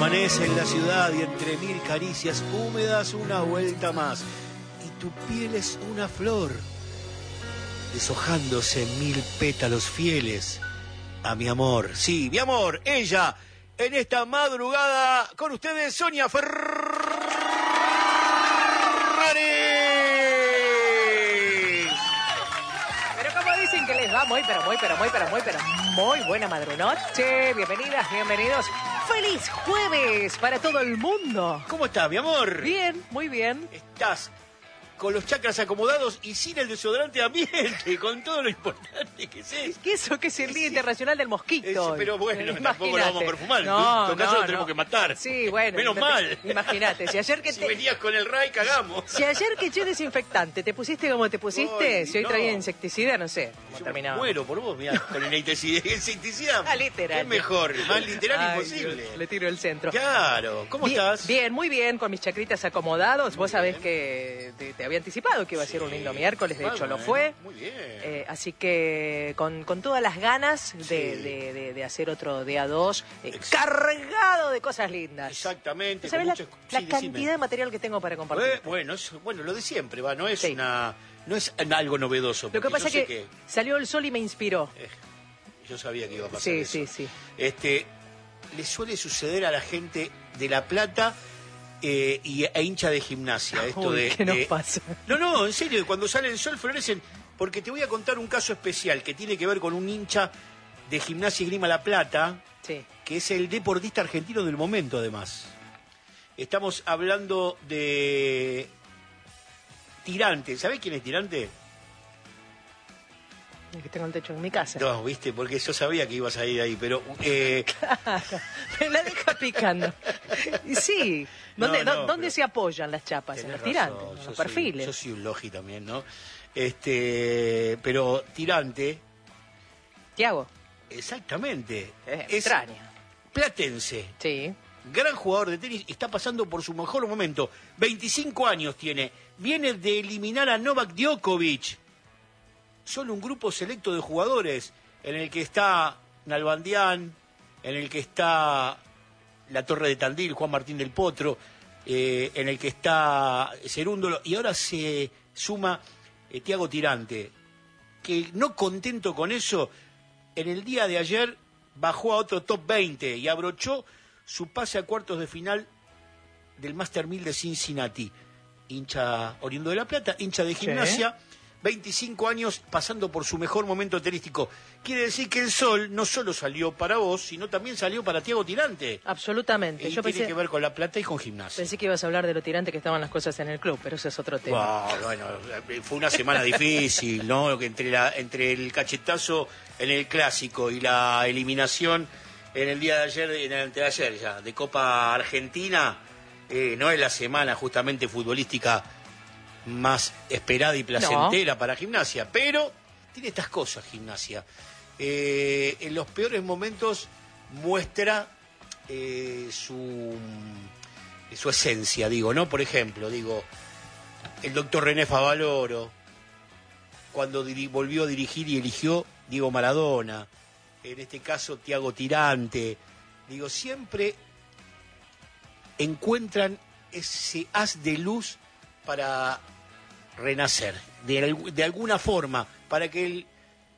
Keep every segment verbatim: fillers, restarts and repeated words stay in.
Amanece en la ciudad y entre mil caricias húmedas una vuelta más. Y tu piel es una flor, deshojándose en mil pétalos fieles a mi amor. Sí, mi amor, ella, en esta madrugada, con ustedes, Sonia Ferraris. Pero como dicen que les va muy, pero muy, pero muy, pero muy, pero muy buena madrunoche. Bienvenidas, bienvenidos. ¡Feliz jueves para todo el mundo! ¿Cómo estás, mi amor? Bien, muy bien. Estás con los chakras acomodados y sin el desodorante ambiente, con todo lo importante que es. ¿Qué eso que es el Día Internacional del Mosquito? Es, pero bueno, Imagínate. tampoco lo vamos a perfumar. No, en todo caso no, lo tenemos no. que matar. Sí, bueno. Menos mal. Imagínate, si ayer que si te... venías con el R A I, cagamos. Si ayer que eché desinfectante, te pusiste como te pusiste, Ay, si hoy no. traía insecticida, no sé cómo Yo terminaba. me muero por vos, mirá, con el insecticida. insecticida Ah, literal. ¿Qué mejor? Más literal Ay, imposible. Dios, le tiro el centro. Claro. ¿Cómo bien, estás? Bien, muy bien, con mis chacritas acomodados. Muy Vos sabés bien. que te, te había anticipado que iba a ser un Sí. lindo miércoles, de Ah, hecho lo bueno, fue. Muy bien. Eh, así que con, con todas las ganas de, Sí. de, de, de hacer otro día dos, eh, Ex- cargado de cosas lindas. Exactamente. ¿Sabés con la, muchas- la sí, cantidad decime. de material que tengo para compartir? Eh, bueno, es, bueno, lo de siempre, va, no es Sí. una, no es algo novedoso. Lo que porque pasa yo es sé que, salió el sol y me inspiró. Eh, yo sabía que iba a pasar Sí, eso. sí, sí. Este, le suele suceder a la gente de La Plata eh, y e hincha de gimnasia. Esto Uy, de, ¿qué nos de- pasa? No, no, en serio, cuando sale el sol florecen. Porque te voy a contar un caso especial que tiene que ver con un hincha de Gimnasia y Esgrima La Plata, Sí. que es el deportista argentino del momento, además. Estamos hablando de Tirante. ¿Sabés quién es Tirante? Es que tengo el techo en mi casa. No, viste, porque yo sabía que ibas a ir ahí, pero... eh, Me la deja picando. Y sí. ¿Dónde, No, dó- no, ¿dónde pero se apoyan las chapas? En tenés los tirantes, razón, en yo los soy- perfiles. Yo soy un logi también, ¿no? Este, pero Tirante, Tiago, exactamente, es es extraña. platense. Sí. Gran jugador de tenis, está pasando por su mejor momento. veinticinco años tiene. Viene de eliminar a Novak Djokovic. Solo un grupo selecto de jugadores, en el que está Nalbandián, en el que está la Torre de Tandil, Juan Martín del Potro, eh, en el que está Cerúndolo, y ahora se suma eh, Tiago Tirante, que no contento con eso, en el día de ayer bajó a otro top veinte y abrochó su pase a cuartos de final del Master mil de Cincinnati. Hincha oriundo de La Plata, hincha de Gimnasia, veinticinco años pasando por su mejor momento tenístico. Quiere decir que el sol no solo salió para vos, sino también salió para Tiago Tirante. Absolutamente. Y Yo tiene pensé, que ver con La Plata y con Gimnasia. pensé que ibas a hablar de lo tirante que estaban las cosas en el club, pero eso es otro tema. Wow, bueno, fue una semana difícil, ¿no? Que entre, la, entre el cachetazo en el Clásico y la eliminación en el día de ayer, en el anteayer ya, de Copa Argentina, eh, no es la semana justamente futbolística más esperada y placentera no. para Gimnasia, pero tiene estas cosas Gimnasia. Eh, en los peores momentos muestra eh, su, su esencia, digo, ¿no? Por ejemplo, digo, el doctor René Favaloro, cuando diri- volvió a dirigir y eligió Diego Maradona, en este caso Tiago Tirante, digo, siempre encuentran ese haz de luz para renacer, de, de alguna forma, para que el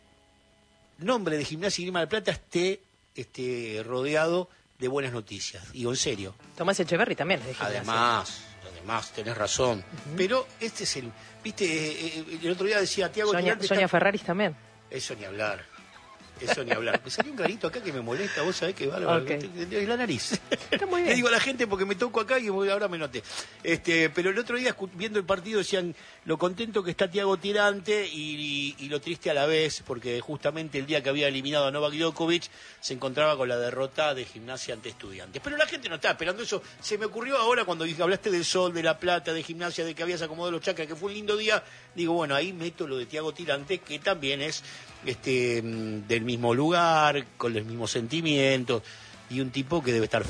nombre de Gimnasia y Esgrima de La Plata esté, esté rodeado de buenas noticias. Digo, en serio. Tomás Echeverri también es de Gimnasia. Además, además, tenés razón. Uh-huh. Pero este es el... Viste, eh, eh, el otro día decía Tiago Sonia, Tirante... Sonia está... Ferraris también. Eso ni hablar. Eso ni hablar. Me salió un garito acá que me molesta, vos sabés que va okay. la nariz. Está muy bien. Le digo a la gente porque me toco acá y ahora me noté. Este, pero el otro día, viendo el partido, decían lo contento que está Tiago Tirante y, y, y lo triste a la vez, porque justamente el día que había eliminado a Novak Djokovic se encontraba con la derrota de Gimnasia ante Estudiantes. Pero la gente no está esperando eso. Se me ocurrió ahora cuando dije, hablaste del sol, de La Plata, de Gimnasia, de que habías acomodado los chakras, que fue un lindo día. Digo, bueno, ahí meto lo de Tiago Tirante, que también es este del mismo lugar, con los mismos sentimientos, y un tipo que debe estar